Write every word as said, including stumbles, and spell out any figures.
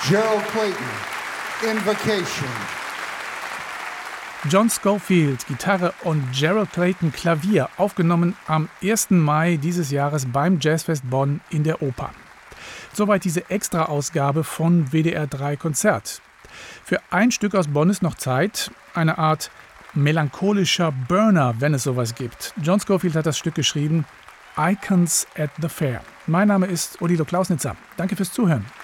Gerald Clayton, Invocation. John Scofield, Gitarre und Gerald Clayton, Klavier, aufgenommen am ersten Mai dieses Jahres beim Jazzfest Bonn in der Oper. Soweit diese Extra-Ausgabe von W D R drei Konzert. Für ein Stück aus Bonn ist noch Zeit, eine Art melancholischer Burner, wenn es sowas gibt. John Scofield hat das Stück geschrieben, Icons at the Fair. Mein Name ist Odilo Klausnitzer. Danke fürs Zuhören.